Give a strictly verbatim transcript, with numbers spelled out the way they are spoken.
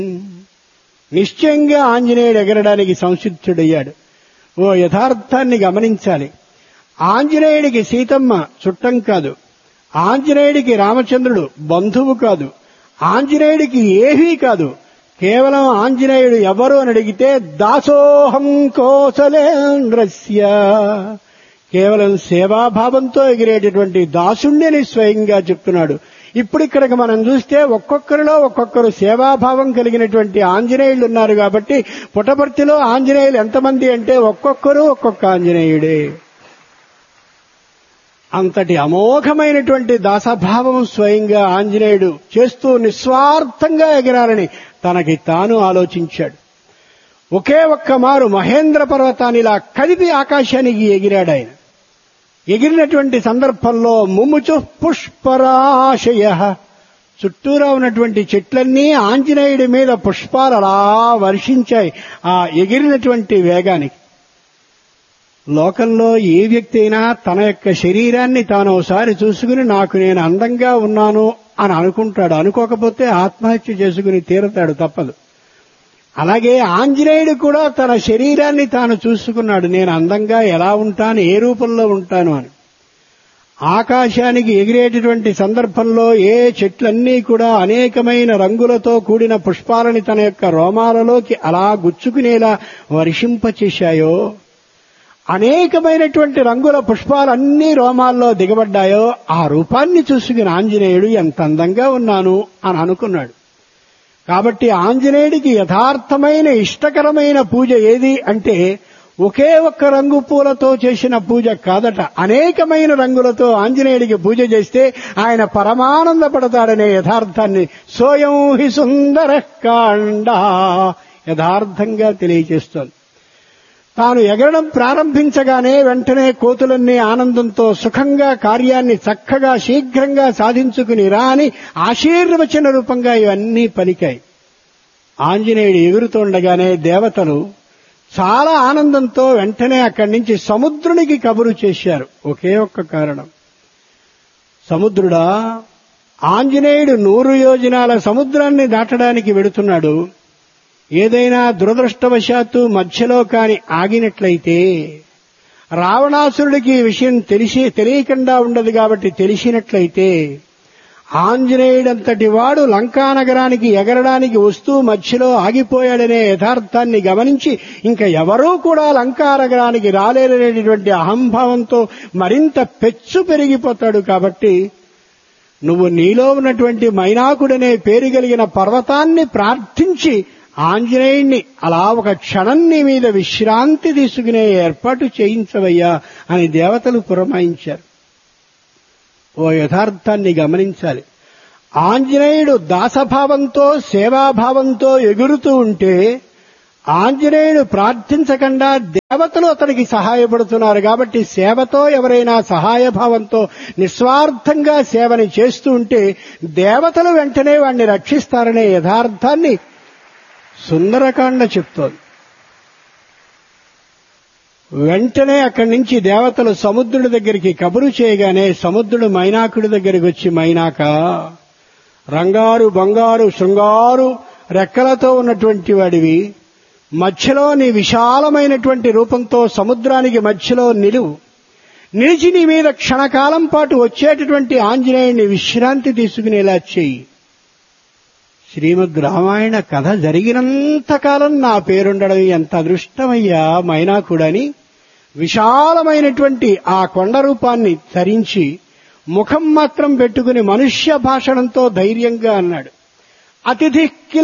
నిశ్చయంగా ఆంజనేయుడు ఎగరడానికి సంసిద్ధుడయ్యాడు. ఓ యథార్థాన్ని గమనించాలి. ఆంజనేయుడికి సీతమ్మ చుట్టం కాదు, ఆంజనేయుడికి రామచంద్రుడు బంధువు కాదు, ఆంజనేయుడికి ఏమీ కాదు. కేవలం ఆంజనేయుడు ఎవరు అని అడిగితే దాసోహం కోసలేంద్రస్య, కేవలం సేవాభావంతో ఎగిరేటటువంటి దాసుణ్ణిని స్వయంగా చెప్తున్నాడు. ఇప్పుడు ఇక్కడికి మనం చూస్తే ఒక్కొక్కరిలో ఒక్కొక్కరు సేవాభావం కలిగినటువంటి ఆంజనేయులు ఉన్నారు. కాబట్టి పుట్టపర్తిలో ఆంజనేయులు ఎంతమంది అంటే ఒక్కొక్కరు ఒక్కొక్క ఆంజనేయుడే. అంతటి అమోఘమైనటువంటి దాసభావం స్వయంగా ఆంజనేయుడు చేస్తూ నిస్వార్థంగా ఎగరాలని తనకి తాను ఆలోచించాడు. ఒకే ఒక్క మారు మహేంద్ర పర్వతాన్ని ఇలా కదిపి ఆకాశానికి ఎగిరాడు ఆయన. ఎగిరినటువంటి సందర్భంలో ముముచు పుష్పరాశయ, చుట్టూరా ఉన్నటువంటి చెట్లన్నీ ఆంజనేయుడి మీద పుష్పాలు అలా వర్షించాయి ఆ ఎగిరినటువంటి వేగానికి. లోకంలో ఏ వ్యక్తి అయినా తన యొక్క శరీరాన్ని తాను ఒకసారి చూసుకుని నాకు నేను అందంగా ఉన్నాను అని అనుకుంటాడు. అనుకోకపోతే ఆత్మహత్య చేసుకుని తీరతాడు, తప్పదు. అలాగే ఆంజనేయుడు కూడా తన శరీరాన్ని తాను చూసుకున్నాడు, నేను అందంగా ఎలా ఉంటాను, ఏ రూపంలో ఉంటాను అని. ఆకాశానికి ఎగిరేటటువంటి సందర్భంలో ఏ చెట్లన్నీ కూడా అనేకమైన రంగులతో కూడిన పుష్పాలని తన యొక్క రోమాలలోకి అలా గుచ్చుకునేలా వర్షింపచేశాయో, అనేకమైనటువంటి రంగుల పుష్పాలన్నీ రోమాల్లో దిగబడ్డాయో, ఆ రూపాన్ని చూసుకుని ఆంజనేయుడు ఎంత అందంగా ఉన్నాను అని అనుకున్నాడు. కాబట్టి ఆంజనేయుడికి యథార్థమైన ఇష్టకరమైన పూజ ఏది అంటే ఒకే ఒక్క రంగు పూలతో చేసిన పూజ కాదట. అనేకమైన రంగులతో ఆంజనేయుడికి పూజ చేస్తే ఆయన పరమానందపడతాడనే యథార్థాన్ని సోయం హి సుందర కాండ యథార్థంగా తెలియజేస్తోంది. తాను ఎగరడం ప్రారంభించగానే వెంటనే కోతులన్నీ ఆనందంతో సుఖంగా కార్యాన్ని చక్కగా శీఘ్రంగా సాధించుకుని రా అని ఆశీర్వచన రూపంగా ఇవన్నీ పలికాయి. ఆంజనేయుడు ఎగురుతుండగానే దేవతలు చాలా ఆనందంతో వెంటనే అక్కడి నుంచి సముద్రునికి కబురు చేశారు. ఒకే ఒక్క కారణం, సముద్రుడా, ఆంజనేయుడు నూరు యోజనాల సముద్రాన్ని దాటడానికి వెడుతున్నాడు. ఏదైనా దురదృష్టవశాత్తు మధ్యలో కాని ఆగినట్లయితే, రావణాసురుడికి ఈ విషయం తెలిసి తెలియకుండా ఉండదు కాబట్టి తెలిసినట్లయితే, ఆంజనేయుడంతటి వాడు లంకానగరానికి ఎగరడానికి వస్తూ మధ్యలో ఆగిపోయాడనే యథార్థాన్ని గమనించి ఇంకా ఎవరూ కూడా లంకానగరానికి రాలేరనేటువంటి అహంభావంతో మరింత పెచ్చు పెరిగిపోతాడు. కాబట్టి నువ్వు నీలో ఉన్నటువంటి మైనాకుడనే పేరు కలిగిన పర్వతాన్ని ప్రార్థించి ఆంజనేయుణ్ణి అలా ఒక క్షణం నీ మీద విశ్రాంతి తీసుకునే ఏర్పాటు చేయించవయ్యా అని దేవతలు పురమాయించారు. ఓ యథార్థాన్ని గమనించాలి. ఆంజనేయుడు దాసభావంతో సేవాభావంతో ఎగురుతూ ఉంటే ఆంజనేయుడు ప్రార్థించకుండా దేవతలు అతనికి సహాయపడుతున్నారు. కాబట్టి సేవతో ఎవరైనా సహాయభావంతో నిస్వార్థంగా సేవని చేస్తూ ఉంటే దేవతలు వెంటనే వాణ్ణి రక్షిస్తారనే యథార్థాన్ని సుందరకాండ చెప్తోంది. వెంటనే అక్కడి నుంచి దేవతలు సముద్రుడి దగ్గరికి కబురు చేయగానే సముద్రుడు మైనాకుడి దగ్గరికి వచ్చి, మైనాక, రంగారు బంగారు శృంగారు రెక్కలతో ఉన్నటువంటి వాడివి, మధ్యలో నీ విశాలమైనటువంటి రూపంతో సముద్రానికి మధ్యలో నిలువు, నిలిచి నీ మీద క్షణకాలం పాటు వచ్చేటటువంటి ఆంజనేయుని విశ్రాంతి తీసుకునేలా చెయ్యి. శ్రీమద్ రామాయణ కథ జరిగినంతకాలం నా పేరుండడం ఎంత అదృష్టమయ్యా మైనాకుడని విశాలమైనటువంటి ఆ కొండ రూపాన్ని ధరించి ముఖం మాత్రం పెట్టుకుని మనుష్య భాషణంతో ధైర్యంగా అన్నాడు. అతిథి